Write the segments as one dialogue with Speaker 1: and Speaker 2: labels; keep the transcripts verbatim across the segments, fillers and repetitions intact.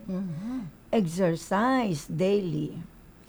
Speaker 1: Mhm.
Speaker 2: Exercise daily.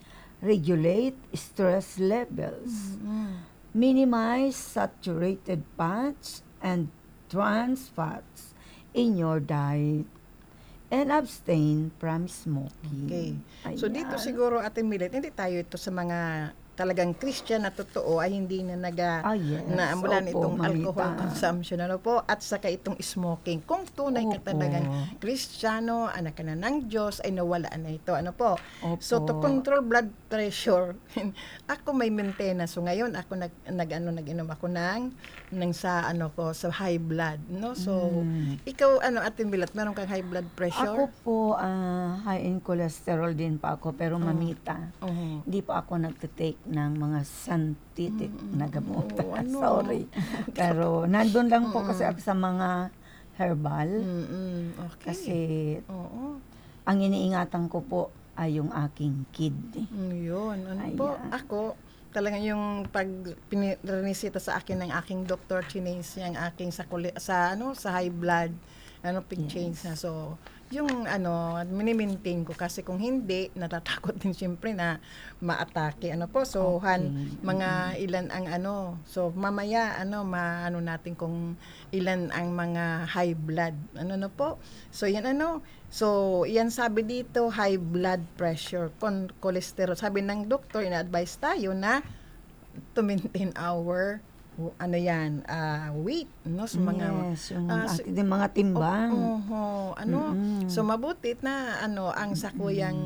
Speaker 2: Regulate stress levels.
Speaker 1: Mm.
Speaker 2: Minimize saturated fats and trans fats in your diet. And abstain from
Speaker 1: Okay.
Speaker 2: smoking.
Speaker 1: So dito
Speaker 2: Ayan.
Speaker 1: siguro Ate Milet, hindi tayo ito sa mga talagang Christian na totoo ay hindi na naga
Speaker 2: Ah,
Speaker 1: na
Speaker 2: yes.
Speaker 1: mula
Speaker 2: Opo,
Speaker 1: nitong alcohol
Speaker 2: mamita.
Speaker 1: consumption ano po at saka itong smoking. Kung tunay ka
Speaker 2: Opo.
Speaker 1: talagang Kristiyano, anak ka na ng Diyos, ay nawala na ito. Ano po? So to
Speaker 2: Opo.
Speaker 1: control blood pressure, ako may maintenance. So ngayon ako nag, nag ano nag-inom ako ng ng sa ano ko sa high blood, no? So
Speaker 2: Mm.
Speaker 1: ikaw ano Ate Milet, meron kang high blood
Speaker 2: Ako
Speaker 1: pressure?
Speaker 2: po, ah, high in cholesterol din pa ako, pero mamita.
Speaker 1: Oo.
Speaker 2: Hindi pa ako nagte-take ng mga scientific na gamot.
Speaker 1: Oo, ano?
Speaker 2: Sorry. Pero nandun lang po kasi
Speaker 1: Mm.
Speaker 2: ako sa mga herbal.
Speaker 1: Mm, okay.
Speaker 2: Kasi
Speaker 1: Oo.
Speaker 2: ang iniingatan ko po ay yung aking kidney.
Speaker 1: Mm, yun. Ano po?
Speaker 2: Ayan.
Speaker 1: Ako, talagang yung pag piniresita sa akin ng aking doktor, chinase niya ang aking sa, kuli- sa, ano, sa high blood, ano, pig
Speaker 2: Yes.
Speaker 1: change na. So, yung ano, minimaintain ko kasi kung hindi, natatakot din siyempre na maatake. Ano po? So, han,
Speaker 2: Okay.
Speaker 1: mga ilan ang ano. So, mamaya, ano, maano natin kung ilan ang mga high blood. Ano na po? So, yan ano. So, yan sabi dito, high blood pressure, con- cholesterol. Sabi ng doktor, ina-advise tayo na to maintain our w- ano yan, ah, weight, no? So, mga,
Speaker 2: Yes, yung
Speaker 1: ah, so-
Speaker 2: ating din mga timbang.
Speaker 1: Oo, ano,
Speaker 2: Mm-mm.
Speaker 1: so mabuti na ano ang sakuyang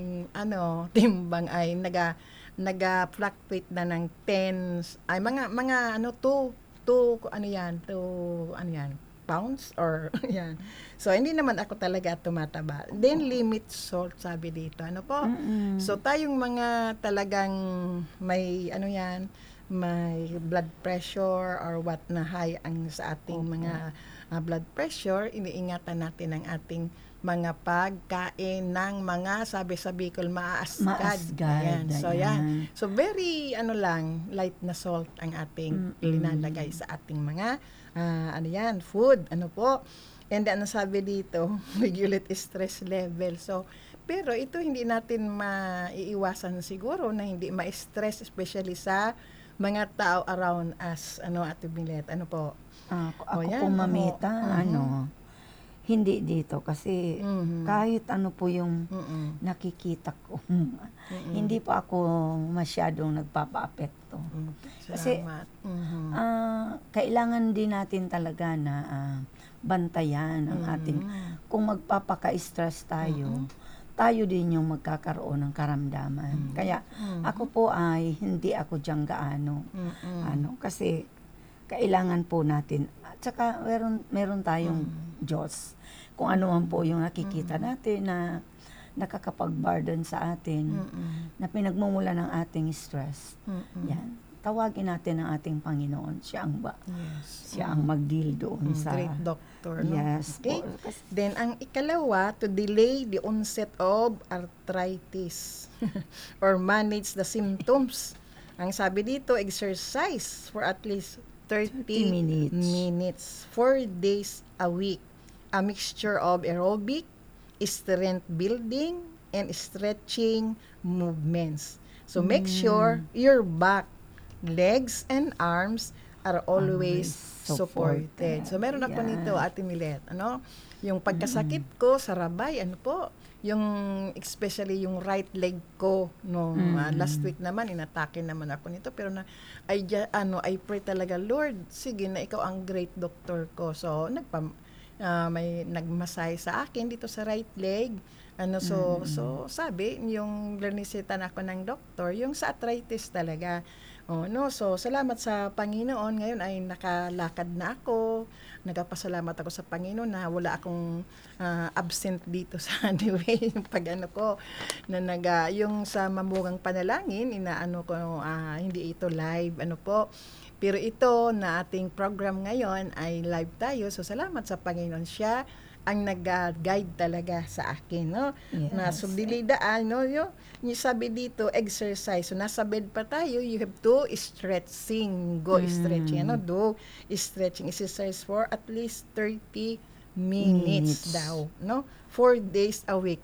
Speaker 1: ano timbang ay naga naga-fluctuate na ng ten ay mga mga ano two two ano yan two ano yan pounds or yan. So hindi naman ako talaga tumataba. Then limit salt sabi dito. Ano po?
Speaker 2: Mm-mm.
Speaker 1: So tayong mga talagang may ano yan, may blood pressure or what na high ang sa ating
Speaker 2: Opo.
Speaker 1: mga ah, blood pressure, iniingatan natin ang ating mga pagkain ng mga sabi sa Bicol maaasgad.
Speaker 2: Maasgad,
Speaker 1: Ayan. So
Speaker 2: ayan.
Speaker 1: yan. So very ano lang light na salt ang ating
Speaker 2: Mm-mm.
Speaker 1: linalagay sa ating mga ah, ano yan, food. Ano po? And then, ano sabi dito, regulate stress level. So, pero ito hindi natin maiiwasan siguro na hindi ma-stress especially sa mga tao around us. Ano, Ate Milet? Ano po?
Speaker 2: Ako,
Speaker 1: O,
Speaker 2: ako
Speaker 1: yan,
Speaker 2: po mamita,
Speaker 1: oo. Mhm.
Speaker 2: ano, hindi dito kasi
Speaker 1: Mhm.
Speaker 2: kahit ano po yung
Speaker 1: Mm-mm.
Speaker 2: nakikita ko,
Speaker 1: Mm-mm.
Speaker 2: hindi po ako masyadong nagpapaapekto.
Speaker 1: Mm.
Speaker 2: Kasi,
Speaker 1: Salamat. Mhm.
Speaker 2: Ah, kailangan din natin talaga na ah, bantayan ang ating,
Speaker 1: Mhm.
Speaker 2: kung magpapaka-stress tayo,
Speaker 1: Mm-mm.
Speaker 2: tayo din yung magkakaroon ng karamdaman.
Speaker 1: Mm.
Speaker 2: Kaya
Speaker 1: Mhm.
Speaker 2: ako po ay hindi ako diyang gaano,
Speaker 1: Mm-mm.
Speaker 2: ano, kasi kailangan po natin, at saka meron, meron tayong Diyos. Kung ano man po yung nakikita natin na nakakapag-burden sa atin,
Speaker 1: Mm-mm.
Speaker 2: na pinagmumula ng ating stress,
Speaker 1: Mm-mm.
Speaker 2: yan. Tawagin natin ang ating Panginoon. Siya ang ba?
Speaker 1: Yes.
Speaker 2: Siya ang mag-deal doon
Speaker 1: Mm,
Speaker 2: sa...
Speaker 1: great doctor, no?
Speaker 2: Yes.
Speaker 1: Okay.
Speaker 2: po. Kasi-
Speaker 1: Then, ang ikalawa, to delay the onset of arthritis or manage the symptoms. Ang sabi dito, exercise for at least thirty
Speaker 2: thirty minutes.
Speaker 1: minutes, four days a week. A mixture of aerobic, strength building, and stretching movements. So, make sure your back, legs, and arms are always
Speaker 2: Always
Speaker 1: supported.
Speaker 2: supported.
Speaker 1: So, meron ako
Speaker 2: Yan.
Speaker 1: nito, Ate Milet. Ano? Yung pagkasakit ko sa rabay, ano po? Yung, especially yung right leg ko, no, ah,
Speaker 2: Mm.
Speaker 1: last week naman, inatake naman ako nito. Pero na, I, ju- ano, I pray talaga, Lord, sige na ikaw ang great doctor ko. So, nagpam, ah, may nagmasay sa akin dito sa right leg. Ano, so,
Speaker 2: Mm.
Speaker 1: so, sabi, yung linisitan ako ng doktor, yung sa arthritis talaga. Oh, no, so salamat sa Panginoon. Ngayon ay nakalakad na ako. Nagpasalamat ako sa Panginoon na wala akong ah, absent dito sa anyway, yung pag ano ko na naga yung sa mamugang panalangin, inaano ko ah, hindi ito live, ano po. Pero ito na ating program ngayon ay live tayo. So salamat sa Panginoon, siya ang nag-guide talaga sa akin, no?
Speaker 2: Yes.
Speaker 1: Na subdilidaan, no? Yung, yung sabi dito, exercise. So, nasa bed pa tayo, you have to stretching. Go
Speaker 2: Mm.
Speaker 1: stretching. Ano? Do stretching exercise for at least thirty minutes,
Speaker 2: Minutes.
Speaker 1: daw, no? Four days a week.